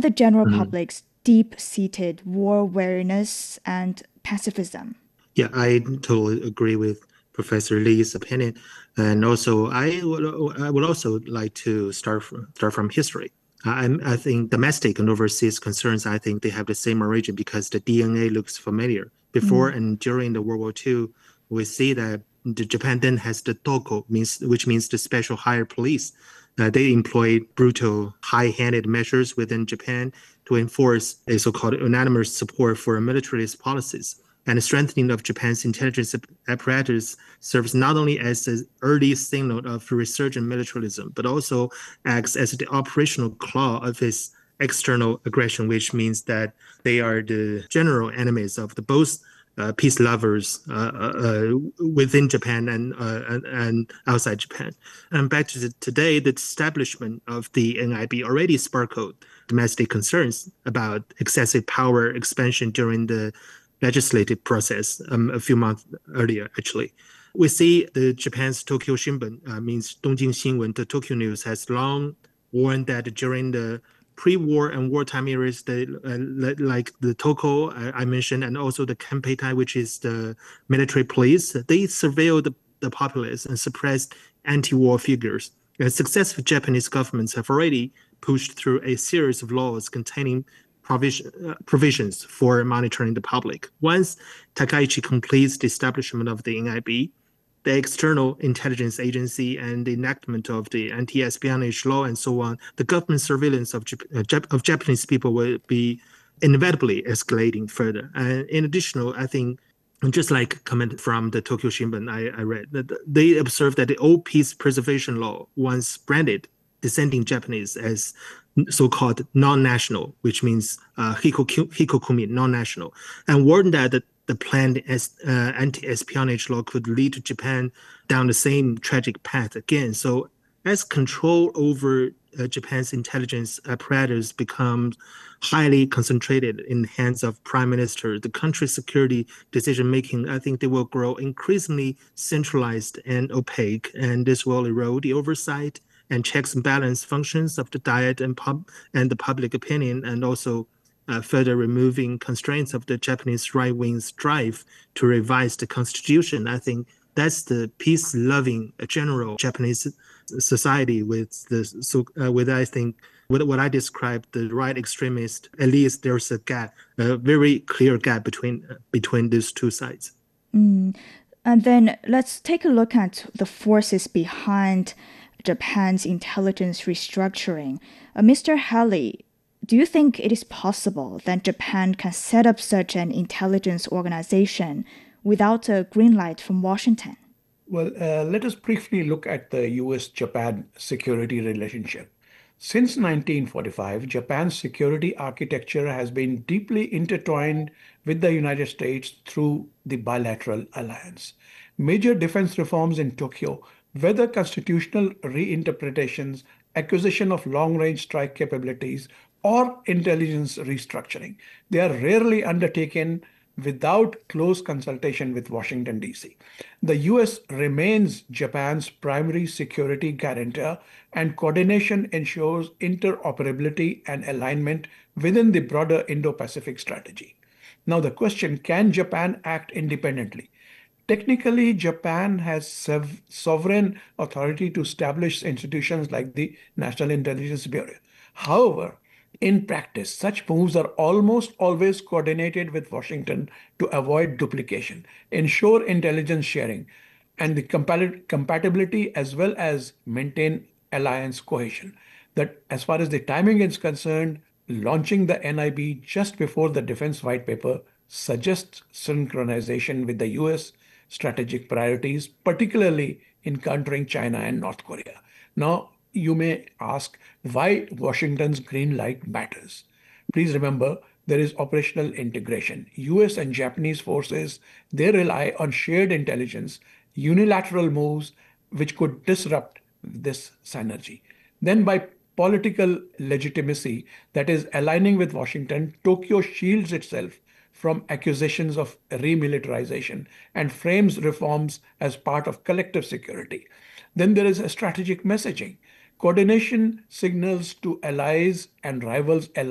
and the general Mhm. public's deep-seated war weariness and pacifism. Yeah, I totally agree with Professor Lee's opinion. And also, I would also like to start from history. I think domestic and overseas concerns, I think they have the same origin because the DNA looks familiar. Before Mm. and during the World War II, we see that Japan then has the Toko, which means the special hired police. They employed brutal, high-handed measures within Japan to enforce a so-called unanimous support for militarist policies. And the strengthening of Japan's intelligence apparatus serves not only as an early signal of resurgent militarism, but also acts as the operational claw of its external aggression, which means that they are the general enemies of the both peace lovers within Japan and outside Japan. And back to today, the establishment of the NIB already sparkled domestic concerns about excessive power expansion during the legislative process a few months earlier, actually. We see the Japan's Tokyo Shimbun, means Dongjing Shinwen, the Tokyo News, has long warned that during the pre-war and wartime eras, like the Toko I mentioned, and also the Kempeitai, which is the military police, they surveilled the populace and suppressed anti-war figures. And successive Japanese governments have already pushed through a series of laws containing provisions for monitoring the public. Once Takaichi completes the establishment of the NIB, the external intelligence agency and the enactment of the anti-espionage law and so on, the government surveillance of Japanese people will be inevitably escalating further. And in addition, I think just like comment from the Tokyo Shimbun, I read that they observed that the old peace preservation law once branded dissenting Japanese as so-called non-national, which means hikokumi, non-national, and warned that the planned anti-espionage law could lead to Japan down the same tragic path again. So as control over Japan's intelligence apparatus becomes highly concentrated in the hands of prime minister, the country's security decision making, I think they will grow increasingly centralized and opaque, and this will erode the oversight and checks and balance functions of the diet and the public opinion, and also further removing constraints of the Japanese right wing's drive to revise the constitution. I think that's the peace-loving general Japanese society with with I think with what I described the right extremist. At least there's a gap, a very clear gap between these two sides. Mm. And then let's take a look at the forces behind Japan's intelligence restructuring. Mr. Halley, do you think it is possible that Japan can set up such an intelligence organization without a green light from Washington? Well, let us briefly look at the US-Japan security relationship. Since 1945, Japan's security architecture has been deeply intertwined with the United States through the bilateral alliance. Major defense reforms in Tokyo, whether constitutional reinterpretations, acquisition of long-range strike capabilities, or intelligence restructuring, they are rarely undertaken without close consultation with Washington, D.C. The U.S. remains Japan's primary security guarantor, and coordination ensures interoperability and alignment within the broader Indo-Pacific strategy. Now, the question, can Japan act independently? Technically, Japan has sovereign authority to establish institutions like the National Intelligence Bureau. However, in practice, such moves are almost always coordinated with Washington to avoid duplication, ensure intelligence sharing, and the compatibility, as well as maintain alliance cohesion. That, as far as the timing is concerned, launching the NIB just before the Defense White Paper suggests synchronization with the US strategic priorities, particularly in countering China and North Korea. Now, you may ask why Washington's green light matters. Please remember, there is operational integration. US and Japanese forces, they rely on shared intelligence, unilateral moves which could disrupt this synergy. Then by political legitimacy, that is aligning with Washington, Tokyo shields itself from accusations of remilitarization and frames reforms as part of collective security. Then there is a strategic messaging. Coordination signals to allies and rivals